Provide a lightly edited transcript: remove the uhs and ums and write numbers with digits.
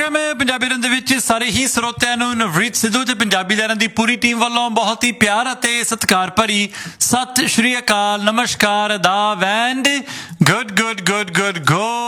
programme Punjabi ਲਹਿਰਾਂ ਦੇ ਵਿੱਚ ਸਾਰੇ ਹੀ ਸਰੋਤਿਆਂ ਨੂੰ ਨਵਰੀਤ ਸਿੱਧੂ ਤੇ ਪੰਜਾਬੀ ਲਹਿਰਾਂ ਦੀ ਪੂਰੀ ਟੀਮ ਵੱਲੋਂ ਬਹੁਤ ਹੀ ਪਿਆਰ ਅਤੇ ਸਤਿਕਾਰ ਭਰੀ ਸਤਿ ਸ਼੍ਰੀ ਅਕਾਲ, ਨਮਸਕਾਰ, ਆਦਾਬ ਐਂਡ ਗੁੱਡ